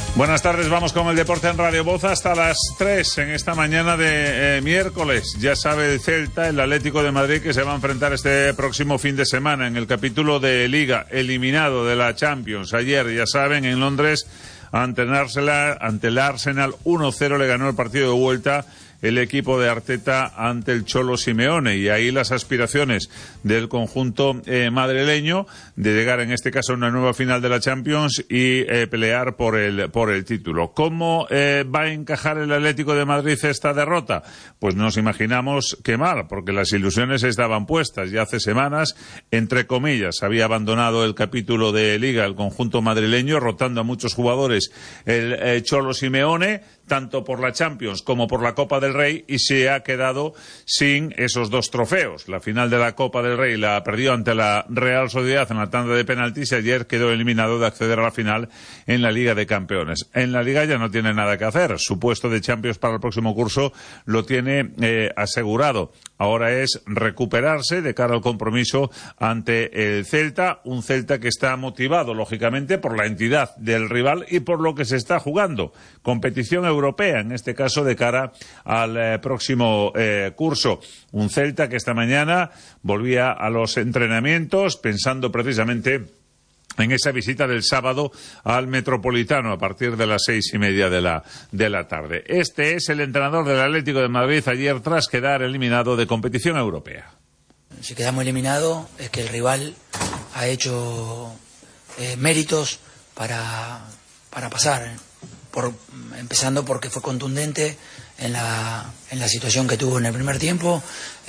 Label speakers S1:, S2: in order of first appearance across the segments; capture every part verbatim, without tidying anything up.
S1: Buenas tardes, vamos con el deporte en Radio Voz hasta las tres en esta mañana de eh, miércoles. Ya sabe el Celta, el Atlético de Madrid, que se va a enfrentar este próximo fin de semana en el capítulo de Liga, eliminado de la Champions. Ayer, ya saben, en Londres, ante el Arsenal, ante el Arsenal uno cero le ganó el partido de vuelta el equipo de Arteta ante el Cholo Simeone, y ahí las aspiraciones del conjunto eh, madrileño de llegar en este caso a una nueva final de la Champions y eh, pelear por el por el título. ¿Cómo eh, va a encajar el Atlético de Madrid esta derrota? Pues nos imaginamos que mal, porque las ilusiones estaban puestas. Ya hace semanas, entre comillas, había abandonado el capítulo de Liga el conjunto madrileño, rotando a muchos jugadores el eh, Cholo Simeone, tanto por la Champions como por la Copa del Rey, y se ha quedado sin esos dos trofeos. La final de la Copa del Rey la perdió ante la Real Sociedad en la tanda de penaltis y ayer quedó eliminado de acceder a la final en la Liga de Campeones. En la Liga ya no tiene nada que hacer. Su puesto de Champions para el próximo curso lo tiene eh, asegurado. Ahora es recuperarse de cara al compromiso ante el Celta, un Celta que está motivado, lógicamente, por la entidad del rival y por lo que se está jugando. Competición europea, en este caso de cara al eh, próximo eh, curso. Un Celta que esta mañana volvía a los entrenamientos pensando precisamente en esa visita del sábado al Metropolitano a partir de las seis y media de la, de la tarde. Este es el entrenador del Atlético de Madrid ayer tras quedar eliminado de competición europea.
S2: Si quedamos eliminados es que el rival ha hecho eh, méritos para, para pasar, por, empezando porque fue contundente en la, en la situación que tuvo en el primer tiempo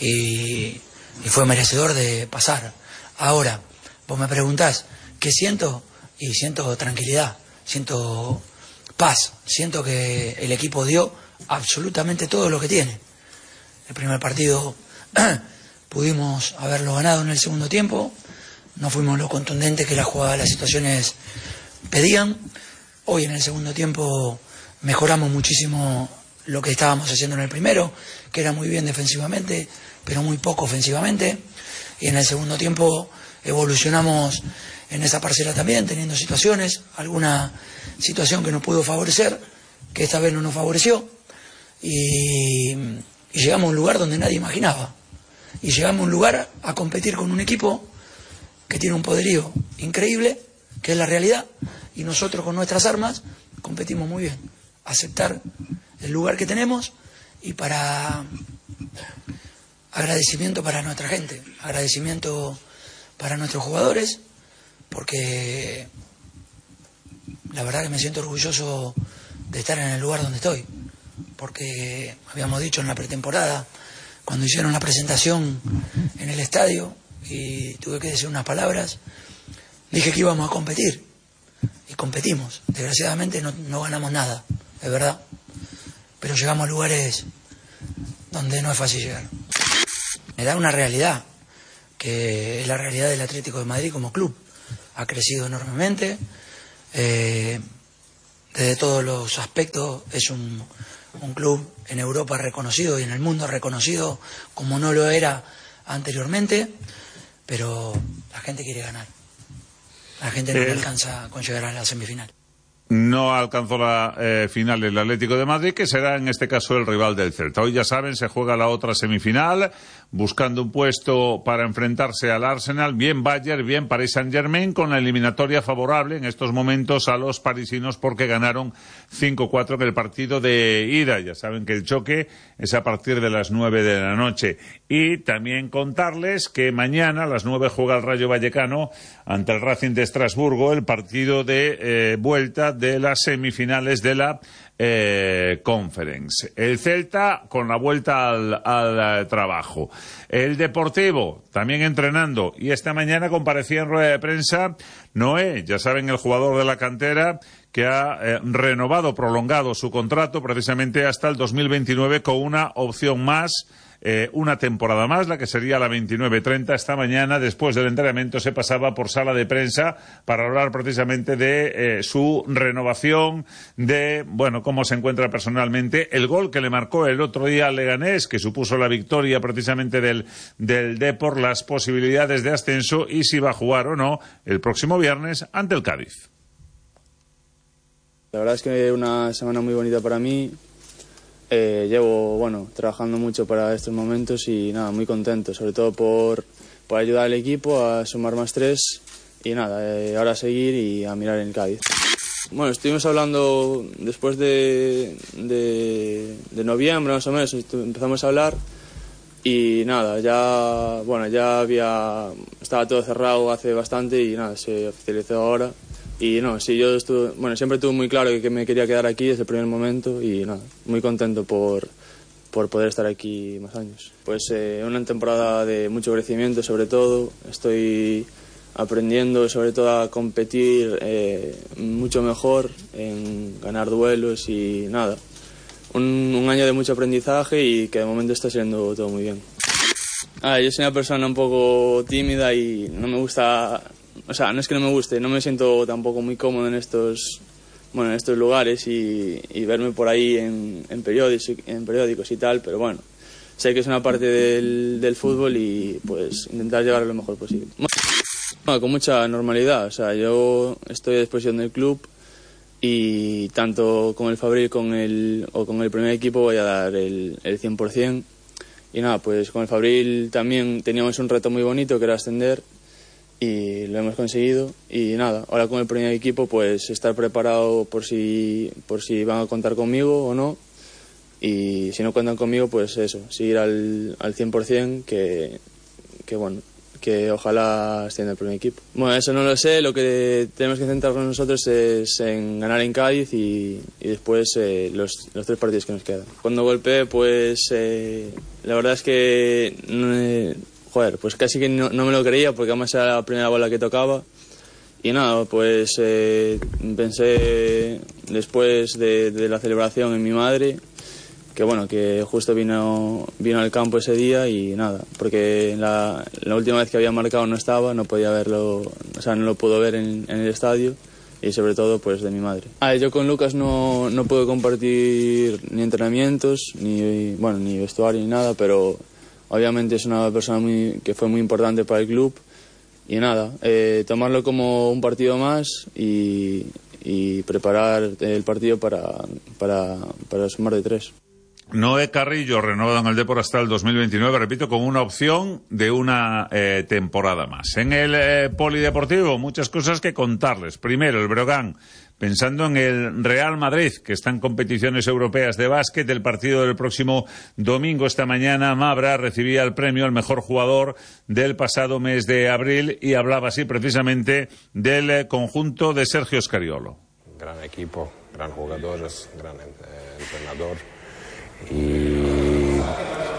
S2: y, y fue merecedor de pasar. Ahora, vos me preguntás ¿qué siento? Y siento tranquilidad, siento paz, siento que el equipo dio absolutamente todo lo que tiene. El primer partido pudimos haberlo ganado en el segundo tiempo, no fuimos lo contundentes que la jugada, las situaciones pedían. Hoy en el segundo tiempo mejoramos muchísimo lo que estábamos haciendo en el primero, que era muy bien defensivamente, pero muy poco ofensivamente, y en el segundo tiempo evolucionamos en esa parcela también, teniendo situaciones, alguna situación que nos pudo favorecer, que esta vez no nos favoreció, y, y llegamos a un lugar donde nadie imaginaba, y llegamos a un lugar a competir con un equipo que tiene un poderío increíble, que es la realidad, y nosotros con nuestras armas competimos muy bien. Aceptar el lugar que tenemos, y para agradecimiento para nuestra gente, agradecimiento para nuestros jugadores, porque la verdad que me siento orgulloso de estar en el lugar donde estoy, porque habíamos dicho en la pretemporada, cuando hicieron la presentación en el estadio y tuve que decir unas palabras, dije que íbamos a competir y competimos. Desgraciadamente no, no ganamos nada, es verdad, pero llegamos a lugares donde no es fácil llegar. Me da una realidad, que es la realidad del Atlético de Madrid como club. Ha crecido enormemente, eh, desde todos los aspectos es un, un club en Europa reconocido y en el mundo reconocido como no lo era anteriormente, pero la gente quiere ganar, la gente no eh... alcanza con llegar a la semifinal.
S1: No alcanzó la eh, final el Atlético de Madrid, que será en este caso el rival del Celta. Hoy, ya saben, se juega la otra semifinal, buscando un puesto para enfrentarse al Arsenal, bien Bayern, bien Paris Saint-Germain, con la eliminatoria favorable en estos momentos a los parisinos porque ganaron cinco cuatro en el partido de ida. Ya saben que el choque es a partir de las nueve de la noche. Y también contarles que mañana a las nueve juega el Rayo Vallecano ante el Racing de Estrasburgo, el partido de eh, vuelta de las semifinales de la eh, Conference. El Celta con la vuelta al, al trabajo. El Deportivo también entrenando, y esta mañana comparecía en rueda de prensa Noé, ya saben, el jugador de la cantera que ha eh, renovado, prolongado su contrato precisamente hasta el dos mil veintinueve con una opción más. Eh, una temporada más, la que sería la veintinueve treinta. Esta mañana, después del entrenamiento, se pasaba por sala de prensa para hablar precisamente de eh, su renovación, de, bueno, cómo se encuentra personalmente, el gol que le marcó el otro día al Leganés, que supuso la victoria precisamente del, del Depor, las posibilidades de ascenso y si va a jugar o no el próximo viernes ante el Cádiz.
S3: La verdad es que es una semana muy bonita para mí. Eh, llevo, bueno, trabajando mucho para estos momentos y nada, muy contento, sobre todo por, por ayudar al equipo a sumar más tres y nada, eh, ahora a seguir y a mirar en el Cádiz. Bueno, estuvimos hablando después de, de, de noviembre más o menos, empezamos a hablar y nada, ya, bueno, ya había, estaba todo cerrado hace bastante y nada, se oficializó ahora. Y no, sí, yo estuve, bueno, siempre tuve muy claro que me quería quedar aquí desde el primer momento y nada, muy contento por, por poder estar aquí más años. Pues eh, una temporada de mucho crecimiento sobre todo, estoy aprendiendo sobre todo a competir eh, mucho mejor, en ganar duelos y nada, un, un año de mucho aprendizaje y que de momento está siendo todo muy bien. Ah, yo soy una persona un poco tímida y no me gusta... O sea, no es que no me guste, no me siento tampoco muy cómodo en estos, bueno, en estos lugares y, y verme por ahí en, en, periódicos, en periódicos y tal, pero bueno, sé que es una parte del, del fútbol y pues intentar llegar lo mejor posible. Bueno, con mucha normalidad, o sea, yo estoy a disposición del club y tanto con el Fabril con el, o con el primer equipo voy a dar el, el cien por ciento y nada, pues con el Fabril también teníamos un reto muy bonito que era ascender y lo hemos conseguido y nada, ahora con el primer equipo pues estar preparado por si, por si van a contar conmigo o no y si no cuentan conmigo pues eso, seguir al, al cien por ciento que, que bueno, que ojalá ascienda el primer equipo. Bueno, eso no lo sé, lo que tenemos que centrarnos nosotros es en ganar en Cádiz y, y después eh, los, los tres partidos que nos quedan. Cuando golpeé pues eh, la verdad es que... Eh, Joder, pues casi que no, no me lo creía porque además era la primera bola que tocaba y nada, pues eh, pensé después de, de la celebración en mi madre que bueno, que justo vino, vino al campo ese día y nada, porque la, la última vez que había marcado no estaba, no podía verlo, o sea, no lo pudo ver en, en el estadio y sobre todo pues de mi madre. Ah, yo con Lucas no, no puedo compartir ni entrenamientos, ni, bueno, ni vestuario ni nada, pero... Obviamente es una persona muy, que fue muy importante para el club y nada, eh, tomarlo como un partido más y, y preparar el partido para, para, para sumar de tres.
S1: Noé Carrillo, renovado en el Depor hasta el dos mil veintinueve, repito, con una opción de una eh, temporada más. En el eh, polideportivo, muchas cosas que contarles. Primero, el Breogán, pensando en el Real Madrid, que está en competiciones europeas de básquet, el partido del próximo domingo. Esta mañana Mabra recibía el premio al mejor jugador del pasado mes de abril y hablaba así precisamente del eh, conjunto de Sergio Scariolo.
S4: Gran equipo, gran jugadores, gran eh, entrenador. Y...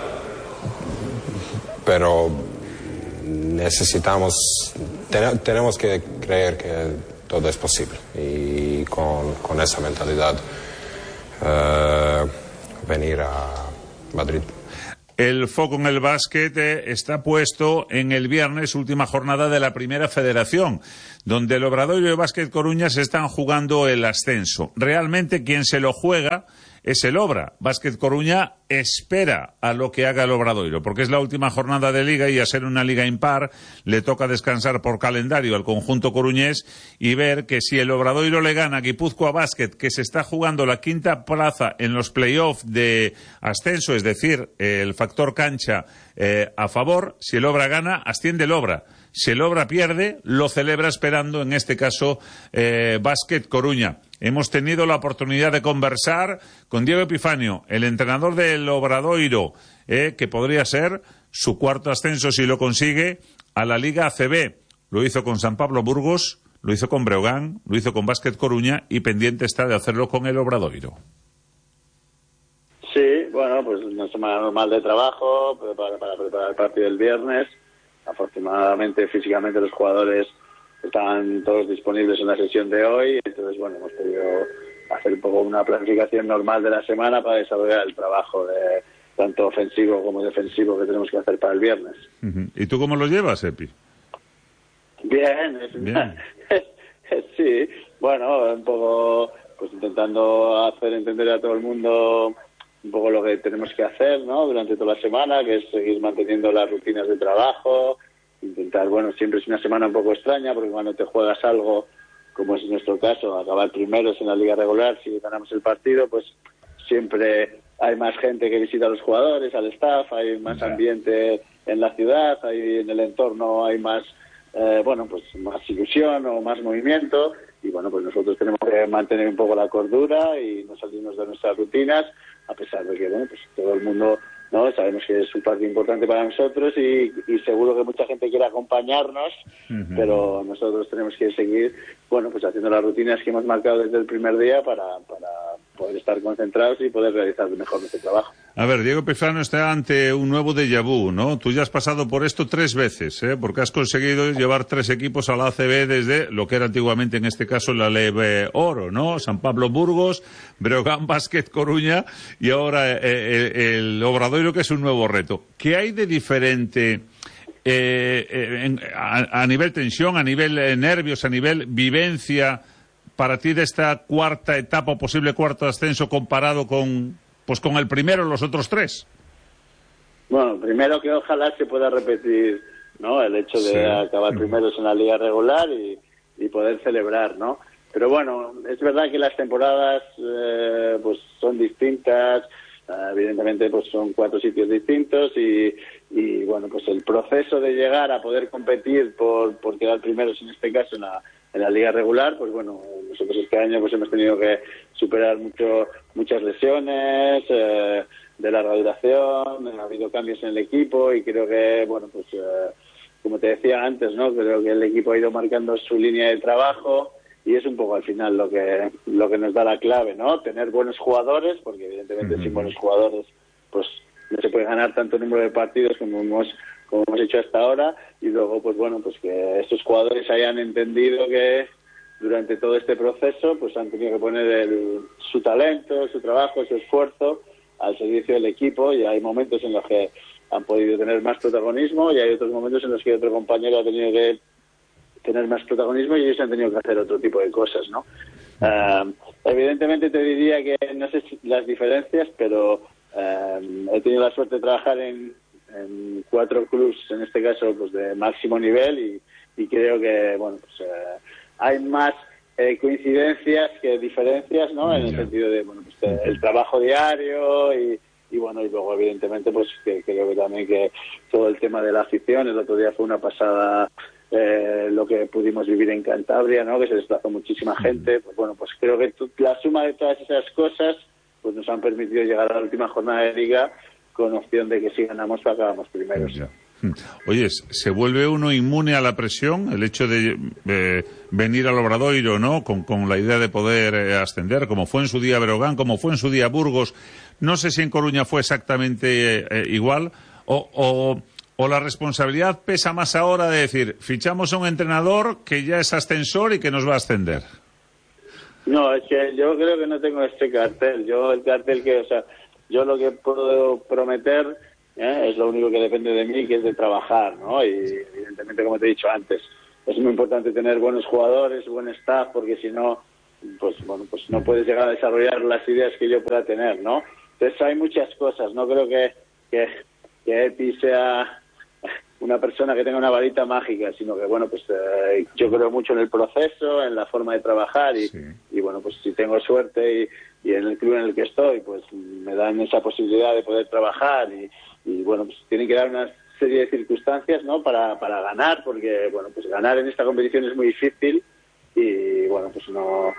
S4: pero necesitamos, ten, tenemos que creer que todo es posible y con, con esa mentalidad uh, venir a Madrid.
S1: El foco en el básquet eh, está puesto en el viernes, última jornada de la Primera Federación, donde el Obradoiro y el Básquet Coruña se están jugando el ascenso. Realmente quien se lo juega es el Obra. Básquet Coruña espera a lo que haga el Obradoiro, porque es la última jornada de liga y a ser una liga impar le toca descansar por calendario al conjunto coruñés y ver que si el Obradoiro le gana a Guipúzcoa Básquet, que se está jugando la quinta plaza en los playoffs de ascenso, es decir, el factor cancha eh, a favor, si el Obra gana, asciende el Obra. Si el Obra pierde, lo celebra esperando, en este caso, eh, Básquet Coruña. Hemos tenido la oportunidad de conversar con Diego Epifanio, el entrenador del Obradoiro, eh, que podría ser su cuarto ascenso si lo consigue a la Liga A C B. Lo hizo con San Pablo Burgos, lo hizo con Breogán, lo hizo con Básquet Coruña y pendiente está de hacerlo con el Obradoiro.
S5: Sí, bueno, pues una semana normal de trabajo para, para preparar el partido del viernes. Afortunadamente, físicamente los jugadores están todos disponibles en la sesión de hoy, entonces bueno, hemos podido hacer un poco una planificación normal de la semana para desarrollar el trabajo de tanto ofensivo como defensivo que tenemos que hacer para el viernes.
S1: Uh-huh. ¿Y tú cómo lo llevas, Epi?
S5: Bien, Bien. Sí, bueno, un poco pues intentando hacer entender a todo el mundo un poco lo que tenemos que hacer, ¿no? Durante toda la semana, que es seguir manteniendo las rutinas de trabajo, intentar, bueno, siempre es una semana un poco extraña porque cuando te juegas algo como es nuestro caso, acabar primeros en la liga regular, si ganamos el partido, pues siempre hay más gente que visita a los jugadores, al staff, hay más ambiente en la ciudad, hay en el entorno hay más, eh, bueno, pues más ilusión o más movimiento, y bueno, pues nosotros tenemos que mantener un poco la cordura y no salirnos de nuestras rutinas, a pesar de que, bueno, pues todo el mundo, ¿no? Sabemos que es un partido importante para nosotros y, y seguro que mucha gente quiere acompañarnos, uh-huh. pero nosotros tenemos que seguir, bueno, pues haciendo las rutinas que hemos marcado desde el primer día para, para poder estar concentrados y poder realizar mejor nuestro trabajo.
S1: A ver, Diego Pizarro está ante un nuevo déjà vu, ¿no? Tú ya has pasado por esto tres veces, ¿eh? Porque has conseguido llevar tres equipos a la A C B desde lo que era antiguamente, en este caso, la Leve Oro, ¿no? San Pablo Burgos, Breogán Basket Coruña y ahora eh, el, el Obradoiro, que es un nuevo reto. ¿Qué hay de diferente eh, en, a, a nivel tensión, a nivel eh, nervios, a nivel vivencia para ti de esta cuarta etapa o posible cuarto ascenso comparado con, pues, con el primero, los otros tres?
S5: Bueno, primero que ojalá se pueda repetir, ¿no? El hecho de sí. acabar primeros en la liga regular y, y poder celebrar, ¿no? Pero bueno, es verdad que las temporadas eh, pues son distintas, uh, evidentemente pues son cuatro sitios distintos y, y bueno, pues el proceso de llegar a poder competir por, por quedar primeros en este caso en la en la liga regular, pues bueno, nosotros este año pues hemos tenido que superar mucho muchas lesiones eh, de larga duración, ha habido cambios en el equipo y creo que, bueno, pues eh, como te decía antes, ¿no? Creo que el equipo ha ido marcando su línea de trabajo y es un poco al final lo que lo que nos da la clave, ¿no? Tener buenos jugadores, porque evidentemente uh-huh. sin buenos jugadores pues no se puede ganar tanto número de partidos como hemos como hemos hecho hasta ahora, y luego pues bueno, pues que estos jugadores hayan entendido que durante todo este proceso pues han tenido que poner el, su talento, su trabajo, su esfuerzo al servicio del equipo, y hay momentos en los que han podido tener más protagonismo y hay otros momentos en los que otro compañero ha tenido que tener más protagonismo y ellos han tenido que hacer otro tipo de cosas, ¿no? Uh, evidentemente te diría que no sé si las diferencias, pero uh, he tenido la suerte de trabajar en en cuatro clubs, en este caso pues de máximo nivel, y, y creo que bueno pues eh, hay más eh, coincidencias que diferencias, ¿no? En el sentido de bueno pues eh, el trabajo diario y, y bueno y luego evidentemente pues que, creo que también que todo el tema de la afición, el otro día fue una pasada eh, lo que pudimos vivir en Cantabria, ¿no? Que se desplazó muchísima gente, pues bueno pues creo que tu, la suma de todas esas cosas pues nos han permitido llegar a la última jornada de liga con opción de que si ganamos acabamos primeros.
S1: Ya. Oye, ¿se vuelve uno inmune a la presión? El hecho de eh, venir al Obradoiro, ¿no? Con, con la idea de poder eh, ascender, como fue en su día Breogán, como fue en su día Burgos. No sé si en Coruña fue exactamente eh, eh, igual, o, o, o la responsabilidad pesa más ahora de decir, fichamos a un entrenador que ya es ascensor y que nos va a ascender.
S5: No, es que yo creo que no tengo este cartel. Yo el cartel que, o sea, yo lo que puedo prometer ¿eh? es lo único que depende de mí, que es de trabajar, ¿no? Y evidentemente, como te he dicho antes, es muy importante tener buenos jugadores, buen staff, porque si no, pues bueno, pues no puedes llegar a desarrollar las ideas que yo pueda tener, ¿no? Entonces hay muchas cosas. No creo que que, que Epi sea una persona que tenga una varita mágica, sino que bueno, pues eh, yo creo mucho en el proceso, en la forma de trabajar y, sí. y bueno, pues si tengo suerte y y en el club en el que estoy pues me dan esa posibilidad de poder trabajar y, y bueno, pues tienen que dar una serie de circunstancias, ¿no? para para ganar, porque bueno, pues ganar en esta competición es muy difícil y bueno, pues no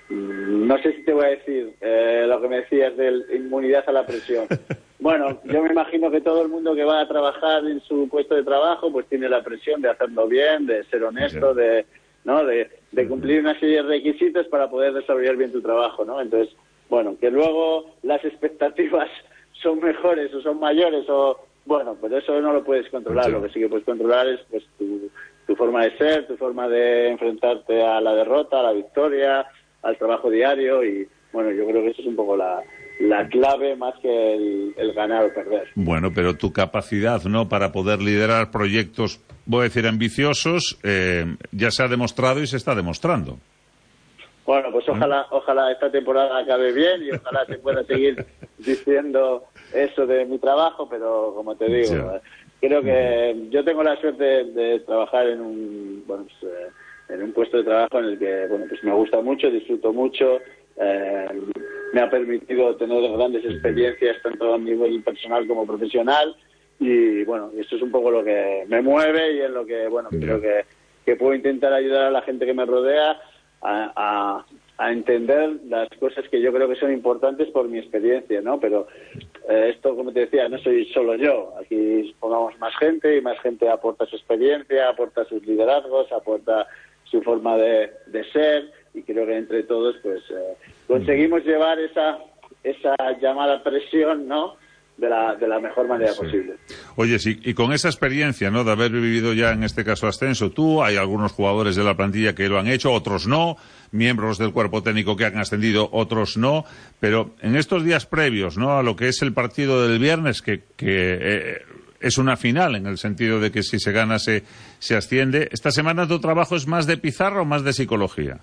S5: no sé si te voy a decir eh, lo que me decías de inmunidad a la presión. Bueno, yo me imagino que todo el mundo que va a trabajar en su puesto de trabajo pues tiene la presión de hacerlo bien, de ser honesto, de no de, de cumplir una serie de requisitos para poder desarrollar bien tu trabajo, ¿no? Entonces, bueno, que luego las expectativas son mejores o son mayores o bueno, pues eso no lo puedes controlar. Lo que sí que puedes controlar es pues tu, tu forma de ser, tu forma de enfrentarte a la derrota, a la victoria, al trabajo diario y bueno, yo creo que eso es un poco la la clave más que el, el ganar o perder.
S1: Bueno, pero tu capacidad, ¿no?, para poder liderar proyectos, voy a decir ambiciosos, eh, ya se ha demostrado y se está demostrando.
S5: Bueno, pues ojalá ojalá esta temporada acabe bien y ojalá se pueda seguir diciendo eso de mi trabajo, pero como te digo, sí. creo que yo tengo la suerte de, de trabajar en un bueno pues, eh, en un puesto de trabajo en el que, bueno, pues me gusta mucho, disfruto mucho, eh, me ha permitido tener grandes experiencias tanto a nivel personal como profesional, y bueno, esto es un poco lo que me mueve y en lo que, bueno, creo que, que puedo intentar ayudar a la gente que me rodea a, a, a entender las cosas que yo creo que son importantes por mi experiencia, ¿no? Pero eh, esto, como te decía, no soy solo yo. Aquí pongamos más gente y más gente aporta su experiencia, aporta sus liderazgos, aporta su forma de, de ser, y creo que entre todos pues eh, conseguimos llevar esa esa llamada presión, ¿no?, de la de la mejor manera sí. posible.
S1: Oye, sí, y con esa experiencia, ¿no?, de haber vivido ya en este caso ascenso, tú, hay algunos jugadores de la plantilla que lo han hecho, otros no, miembros del cuerpo técnico que han ascendido, otros no, pero en estos días previos, ¿no?, a lo que es el partido del viernes, que, que eh, es una final, en el sentido de que si se gana se, se asciende, ¿esta semana tu trabajo es más de pizarra o más de psicología?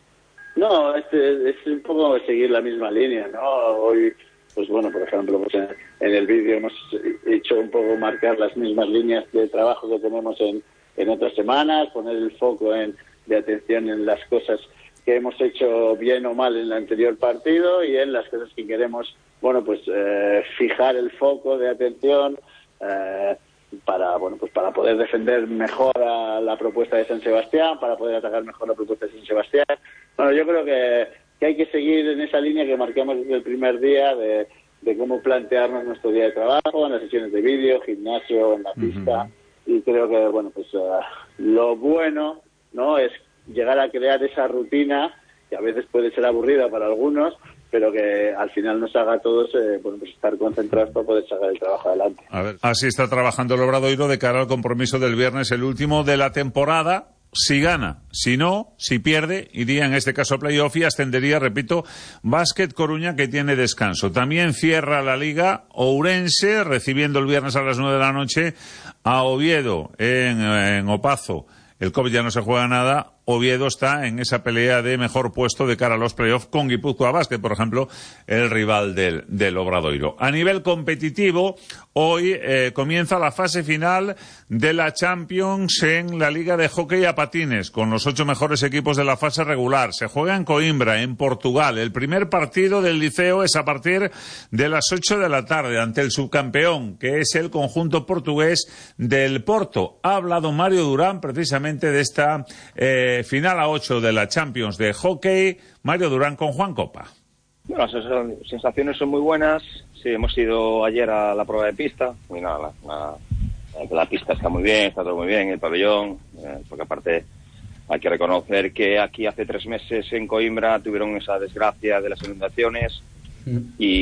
S5: No, es, es un poco seguir la misma línea, ¿no? Hoy, pues bueno, por ejemplo, pues en, en el vídeo hemos hecho un poco marcar las mismas líneas de trabajo que tenemos en, en otras semanas, poner el foco en, de atención en las cosas que hemos hecho bien o mal en el anterior partido y en las cosas que queremos, bueno, pues eh, fijar el foco de atención eh, para, bueno, pues para poder defender mejor a la propuesta de San Sebastián, para poder atacar mejor la propuesta de San Sebastián. Bueno, yo creo que, que hay que seguir en esa línea que marcamos desde el primer día de, de cómo plantearnos nuestro día de trabajo, en las sesiones de vídeo, gimnasio, en la pista, uh-huh. y creo que, bueno, pues uh, lo bueno, ¿no?, es llegar a crear esa rutina que a veces puede ser aburrida para algunos, pero que al final nos haga a todos eh, bueno, pues estar concentrados para poder sacar el trabajo adelante.
S1: A ver, así está trabajando el Obradoiro de cara al compromiso del viernes, el último de la temporada. Si gana, si no, si pierde, iría en este caso a playoff y ascendería, repito, Básquet Coruña, que tiene descanso. También cierra la Liga Ourense, recibiendo el viernes a las nueve de la noche a Oviedo en, en Opazo. El COVID ya no se juega nada. Oviedo está en esa pelea de mejor puesto de cara a los playoffs con Guipúzcoa Basket, por ejemplo, el rival del, del Obradoiro. A nivel competitivo, hoy eh, comienza la fase final de la Champions en la Liga de Hockey a Patines, con los ocho mejores equipos de la fase regular. Se juega en Coimbra, en Portugal. El primer partido del Liceo es a partir de las ocho de la tarde, ante el subcampeón, que es el conjunto portugués del Porto. Ha hablado Mario Durán precisamente de esta eh, final a ocho de la Champions de hockey. Mario Durán con Juan Copa.
S6: Bueno, las sensaciones son muy buenas. Sí, hemos ido ayer a la prueba de pista. Y nada, la, la, la pista está muy bien, está todo muy bien, el pabellón, eh, porque aparte hay que reconocer que aquí hace tres meses en Coimbra tuvieron esa desgracia de las inundaciones mm.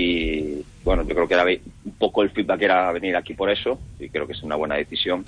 S6: y bueno, yo creo que era un poco el feedback era venir aquí por eso y creo que es una buena decisión.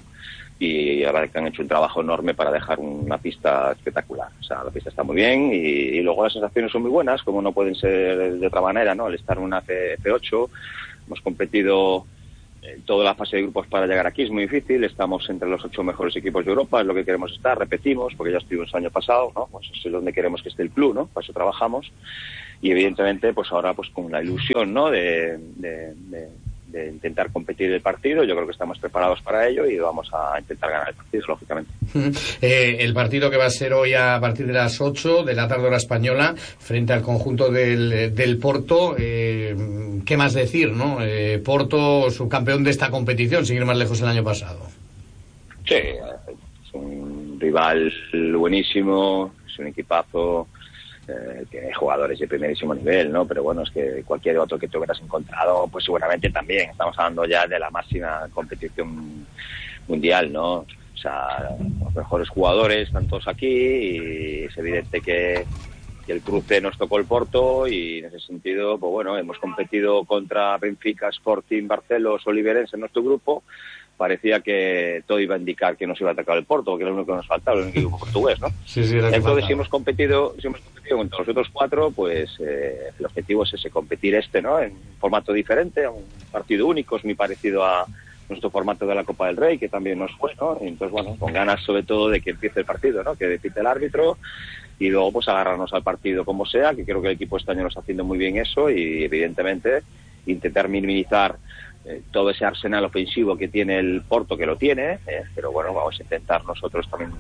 S6: Y la verdad que han hecho un trabajo enorme para dejar una pista espectacular. O sea, la pista está muy bien y, y luego las sensaciones son muy buenas, como no pueden ser de otra manera, ¿no? Al estar en una F ocho, hemos competido eh, toda la fase de grupos para llegar aquí, es muy difícil, estamos entre los ocho mejores equipos de Europa, es lo que queremos estar, repetimos, porque ya estuvimos el año pasado, ¿no? Pues es donde queremos que esté el club, ¿no? Para eso trabajamos. Y evidentemente, pues ahora pues con la ilusión, ¿no? de, de, de de intentar competir el partido. Yo creo que estamos preparados para ello y vamos a intentar ganar el partido, lógicamente.
S7: Eh, el partido que va a ser hoy a partir de las ocho de la tarde hora española frente al conjunto del, del Porto, eh, ¿qué más decir, no? Eh, Porto, subcampeón de esta competición, sin ir más lejos el año pasado.
S6: Sí, es un rival buenísimo, es un equipazo, Eh, tiene jugadores de primerísimo nivel, ¿no? Pero bueno, es que cualquier otro que te hubieras encontrado, pues seguramente también. Estamos hablando ya de la máxima competición mundial, ¿no? O sea, los mejores jugadores están todos aquí y es evidente que, que el cruce nos tocó el Porto y en ese sentido, pues bueno, hemos competido contra Benfica, Sporting, Barcelos, Oliveirense en nuestro grupo. Parecía que todo iba a indicar que nos iba a atacar el Porto, que era lo único que nos faltaba, el único equipo portugués, ¿no?
S7: Sí, sí,
S6: entonces, si hemos competido, si hemos competido contra los otros cuatro, pues eh, el objetivo es ese, competir este, ¿no? En formato diferente, un partido único, es muy parecido a nuestro formato de la Copa del Rey, que también nos fue, ¿no? Entonces, bueno, con ganas sobre todo de que empiece el partido, ¿no? Que decide el árbitro y luego pues agarrarnos al partido como sea, que creo que el equipo este año lo está haciendo muy bien eso y evidentemente intentar minimizar Eh, todo ese arsenal ofensivo que tiene el Porto, que lo tiene, eh, pero bueno, vamos a intentar nosotros también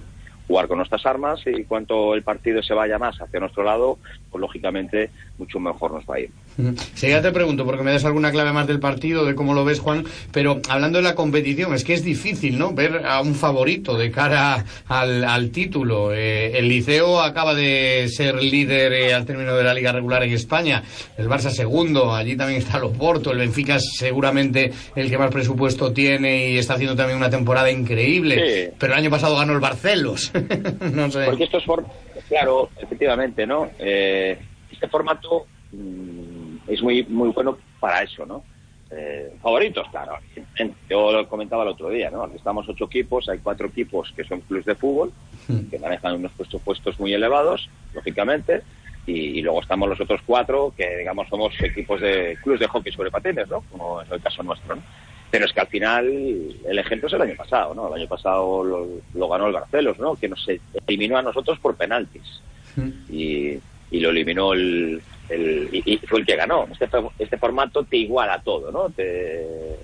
S6: jugar con nuestras armas, y cuanto el partido se vaya más hacia nuestro lado, pues lógicamente mucho mejor nos va a ir.
S7: Sí, ya te pregunto, porque me das alguna clave más del partido, de cómo lo ves, Juan, pero hablando de la competición, es que es difícil, ¿no?, ver a un favorito de cara al, al título. Eh, el Liceo acaba de ser líder eh, al término de la liga regular en España, el Barça segundo, allí también está el Oporto, el Benfica es seguramente el que más presupuesto tiene y está haciendo también una temporada increíble, sí. Pero el año pasado ganó el Barcelos. No sé.
S6: Porque esto es, for... claro, efectivamente, ¿no? Eh, este formato mmm, es muy muy bueno para eso, ¿no? Eh, favoritos, claro. Yo lo comentaba el otro día, ¿no? Aquí estamos ocho equipos, hay cuatro equipos que son clubes de fútbol, que manejan unos presupuestos muy elevados, lógicamente, y, y luego estamos los otros cuatro que, digamos, somos equipos de clubes de hockey sobre patines, ¿no? Como es el caso nuestro, ¿no? Pero es que al final el ejemplo es el año pasado, ¿no? El año pasado lo, lo ganó el Barcelos, ¿no? Que nos eliminó a nosotros por penaltis. Mm. Y, y lo eliminó el... el y, y fue el que ganó. Este, este formato te iguala todo, ¿no? Te,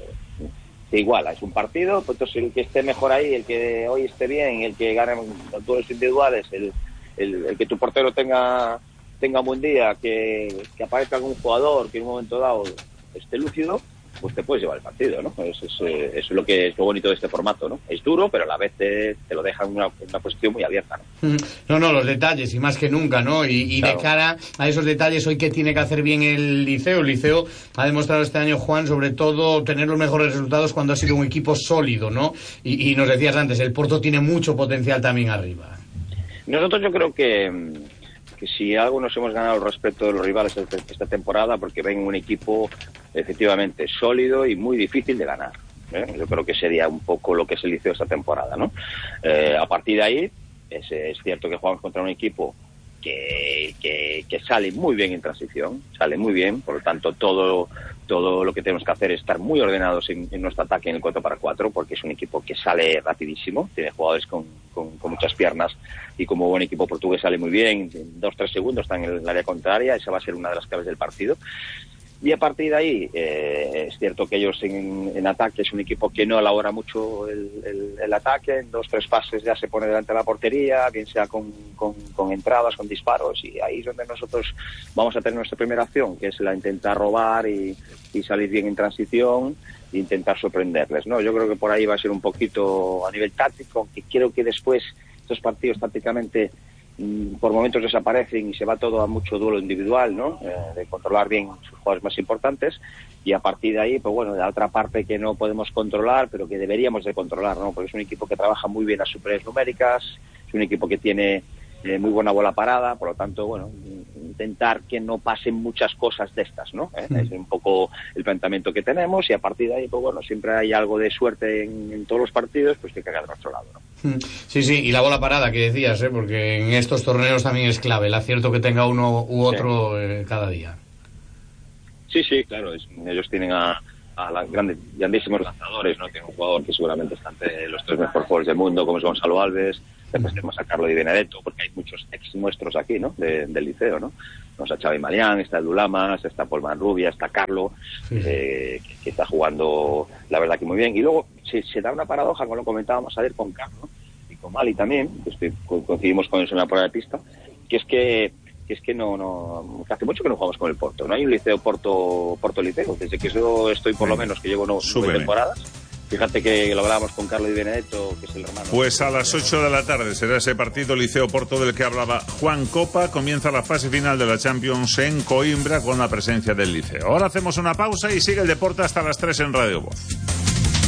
S6: te iguala. Es un partido, pues entonces el que esté mejor ahí, el que hoy esté bien, el que gane los duelos individuales, el, el, el que tu portero tenga, tenga un buen día, que, que aparezca algún jugador que en un momento dado esté lúcido, pues te puedes llevar el partido, ¿no? Eso es, eh, eso es lo que es lo bonito de este formato, ¿no? Es duro, pero a la vez te, te lo deja en una, una posición muy abierta, ¿no?
S7: No, no, los detalles, y más que nunca, ¿no? Y, y claro, de cara a esos detalles, hoy, ¿qué tiene que hacer bien el Liceo? El Liceo ha demostrado este año, Juan, sobre todo tener los mejores resultados cuando ha sido un equipo sólido, ¿no? Y, y nos decías antes, el Porto tiene mucho potencial también arriba.
S6: Nosotros yo creo que... que si algo nos hemos ganado el respeto de los rivales esta temporada, porque ven un equipo efectivamente sólido y muy difícil de ganar, ¿eh? Yo creo que sería un poco lo que es el Liceo esta temporada, ¿no? Eh, a partir de ahí es, es cierto que jugamos contra un equipo que, que, que sale muy bien en transición, sale muy bien, por lo tanto todo todo lo que tenemos que hacer es estar muy ordenados en, en nuestro ataque en el cuatro para cuatro, porque es un equipo que sale rapidísimo, tiene jugadores con, con, con muchas piernas, y como buen equipo portugués sale muy bien, en dos tres segundos está en el área contraria, esa va a ser una de las claves del partido. Y a partir de ahí, eh, es cierto que ellos en, en ataque es un equipo que no elabora mucho el, el, el ataque, en dos tres pases ya se pone delante de la portería, bien sea con, con, con entradas, con disparos, y ahí es donde nosotros vamos a tener nuestra primera acción, que es la intentar robar y, y salir bien en transición e intentar sorprenderles, ¿no? Yo creo que por ahí va a ser un poquito a nivel táctico, que creo que después estos partidos tácticamente por momentos desaparecen y se va todo a mucho duelo individual, ¿no? Eh, de controlar bien sus jugadores más importantes, y a partir de ahí, pues bueno, la otra parte que no podemos controlar, pero que deberíamos de controlar, ¿no? Porque es un equipo que trabaja muy bien las superioridades numéricas, es un equipo que tiene eh, muy buena bola parada, por lo tanto, bueno, intentar que no pasen muchas cosas de estas, ¿no? ¿Eh? Mm. Es un poco el planteamiento que tenemos, y a partir de ahí, pues bueno, siempre hay algo de suerte en, en todos los partidos, pues que caiga de nuestro lado, ¿no?
S7: Sí, sí, y la bola parada que decías, ¿eh? Porque en estos torneos también es clave el acierto que tenga uno u otro, sí, eh, cada día.
S6: Sí, sí, claro, es, ellos tienen a, a las grandes, grandísimos lanzadores, ¿no? Tienen un jugador que seguramente está entre los tres mejores jugadores del mundo, como es Gonzalo Alves. Después tenemos a Carlo Di Benedetto, porque hay muchos ex nuestros aquí, ¿no? De, del Liceo, ¿no? Tenemos a Xavi Malián, está el Dulamas, está Paul Manrubia, está Carlo, sí, eh, que, que está jugando, la verdad, que muy bien. Y luego se, se da una paradoja, como lo comentábamos ayer con Carlo y con Mali también, que estoy, coincidimos con eso en la prueba de pista, que es que que es que no, no, que hace mucho que no jugamos con el Porto. No hay un Liceo Porto, Porto Liceo, desde que yo estoy, por lo menos, que llevo no, nueve temporadas. Fíjate que lo hablábamos con Carlo Di Benedetto, que es el hermano.
S1: Pues a las ocho de la tarde será ese partido Liceo Porto del que hablaba Juan Copa. Comienza la fase final de la Champions en Coimbra con la presencia del Liceo. Ahora hacemos una pausa y sigue el deporte hasta las tres en Radio Voz.